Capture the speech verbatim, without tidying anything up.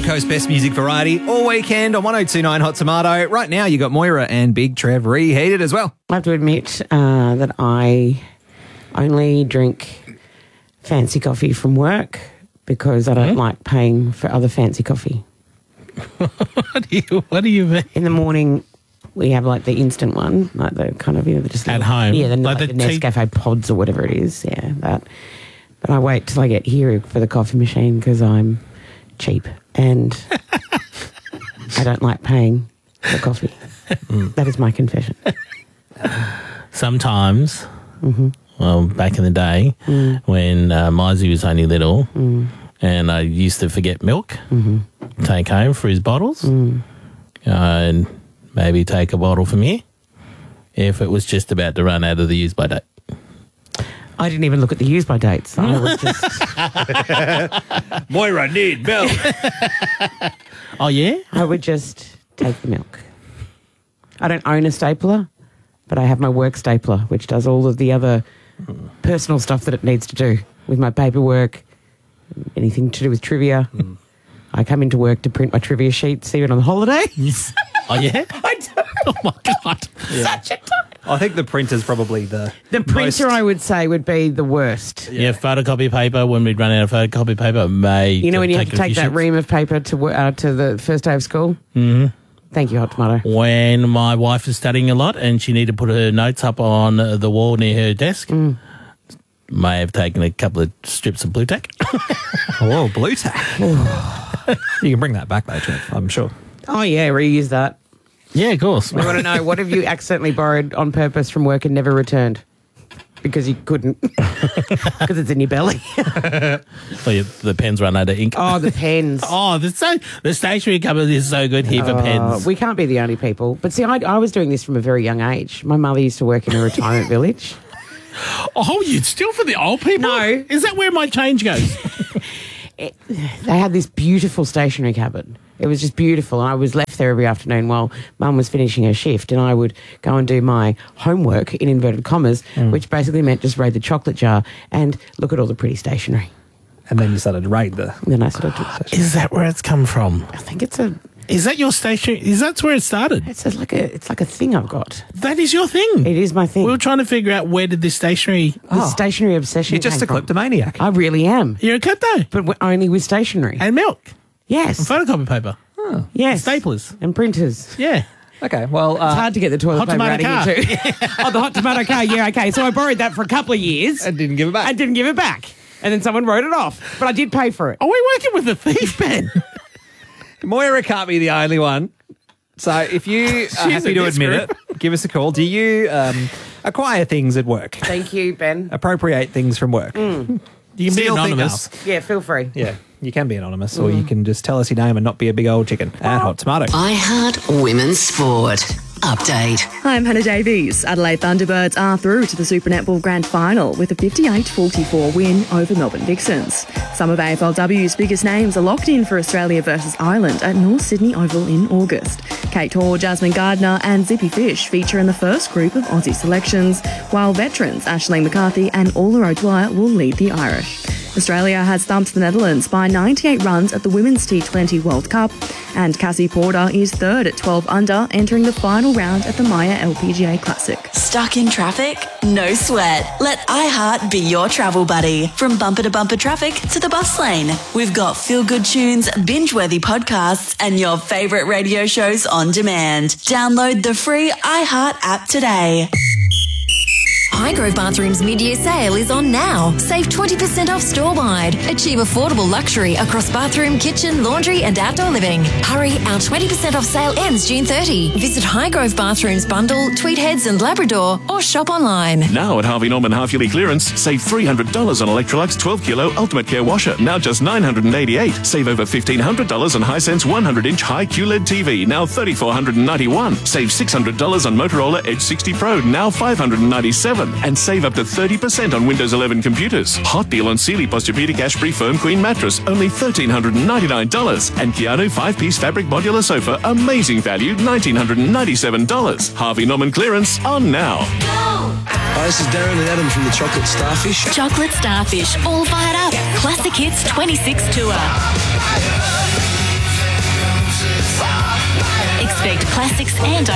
Coast Best Music Variety all weekend on one oh two point nine Hot Tomato. Right now, you got Moira and Big Trev reheated as well. I have to admit uh, that I only drink fancy coffee from work because I don't mm-hmm. like paying for other fancy coffee. What do you, what do you mean? In the morning, we have like the instant one, like the kind of, you know, just at home. Yeah, the, like like the, the Nescafe tea- pods or whatever it is. Yeah, that. But I wait till I get here for the coffee machine because I'm cheap and I don't like paying for coffee. Mm. That is my confession. Sometimes, mm-hmm. well, back in the day mm. when uh, Mizey was only little mm. and I used to forget milk, mm-hmm. take home for his bottles mm. uh, and maybe take a bottle from here if it was just about to run out of the use by date. I didn't even look at the use by dates. I was just... Moira, need milk. Oh, yeah? I would just take the milk. I don't own a stapler, but I have my work stapler, which does all of the other mm. personal stuff that it needs to do with my paperwork, anything to do with trivia. Mm. I come into work to print my trivia sheets even on holidays. Oh, yeah? I do. Oh, my God. Yeah. Such a time. I think the printer's probably the The printer, most... I would say, would be the worst. Yeah, yeah, photocopy paper, when we'd run out of photocopy paper, may... You know when you have to take that sheets. ream of paper to uh, to the first day of school? Mm-hmm. Thank you, Hot Tomato. When my wife was studying a lot and she needed to put her notes up on the wall near her desk, mm. may have taken a couple of strips of blue tack. Oh, blue tack. You can bring that back though, Trev, I'm sure. Oh, yeah, reuse that. Yeah, of course. I want to know, what have you accidentally borrowed on purpose from work and never returned? Because you couldn't. Because it's in your belly. Well, yeah, the pens run out of ink. Oh, the pens. Oh, the, so, the stationery cupboard is so good here oh, for pens. We can't be the only people. But see, I, I was doing this from a very young age. My mother used to work in a retirement village. Oh, you'd steal for the old people? No. Is that where my change goes? It, they had this beautiful stationery cupboard. It was just beautiful, and I was left there every afternoon while Mum was finishing her shift, and I would go and do my homework, in inverted commas, mm. which basically meant just raid the chocolate jar and look at all the pretty stationery. And then you started to raid the... And then I started to... Is that where it's come from? I think it's a... Is that your stationery? Is that where it started? It's a, like a it's like a thing I've got. That is your thing? It is my thing. We were trying to figure out where did this stationery... The oh. stationery obsession You're just a from. kleptomaniac. I really am. You're a klepto? But w- only with stationery. And milk? Yes. And photocopy paper? Oh. Yes. Staplers? And printers. Yeah. Okay, well... Uh, it's hard to get the toilet hot paper out tomato of here too. Oh, the hot tomato car, yeah, okay. So I borrowed that for a couple of years. And didn't give it back. I didn't give it back. And then someone wrote it off. But I did pay for it. Are we working with a thief, Ben? Moira can't be the only one. So if you are happy to admit it, give us a call. Do you um, acquire things at work? Thank you, Ben. Appropriate things from work? Mm. You can be anonymous. Yeah, feel free. Yeah, you can be anonymous, mm. or you can just tell us your name and not be a big old chicken. At Hot Tomato. iHeart Women's Sport Update. Hi, I'm Hannah Davies. Adelaide Thunderbirds are through to the Super Netball Grand Final with a fifty-eight forty-four win over Melbourne Vixens. Some of A F L W's biggest names are locked in for Australia versus Ireland at North Sydney Oval in August. Kate Hoare, Jasmine Gardner and Zippy Fish feature in the first group of Aussie selections, while veterans Aisling McCarthy and Orla O'Dwyer will lead the Irish. Australia has thumped the Netherlands by ninety-eight runs at the Women's T twenty World Cup, and Cassie Porter is third at twelve under, entering the final round at the Maya L P G A Classic. Stuck in traffic? No sweat. Let iHeart be your travel buddy. From bumper to bumper traffic to the bus lane. We've got feel-good tunes, binge-worthy podcasts, and your favourite radio shows on demand. Download the free iHeart app today. Highgrove Bathrooms mid-year sale is on now. Save twenty percent off store-wide. Achieve affordable luxury across bathroom, kitchen, laundry and outdoor living. Hurry, our twenty percent off sale ends June thirtieth. Visit Highgrove Bathrooms Bundle, Tweed Heads and Labrador or shop online. Now at Harvey Norman half-yearly clearance, save three hundred dollars on Electrolux twelve kilo Ultimate Care Washer, now just nine hundred eighty-eight dollars. Save over fifteen hundred dollars on Hisense one hundred inch high Q L E D T V, now three thousand four hundred ninety-one dollars. Save six hundred dollars on Motorola Edge sixty Pro, now five hundred ninety-seven dollars. And save up to thirty percent on Windows eleven computers. Hot deal on Sealy Posturepedic Ashbury Firm Queen Mattress, only one thousand three hundred ninety-nine dollars. And Keanu five-piece fabric modular sofa, amazing value, one thousand nine hundred ninety-seven dollars. Harvey Norman clearance on now. Hi, this is Darren and Adam from the Chocolate Starfish. Chocolate Starfish, all fired up. Classic Hits twenty-six Tour. Expect classics and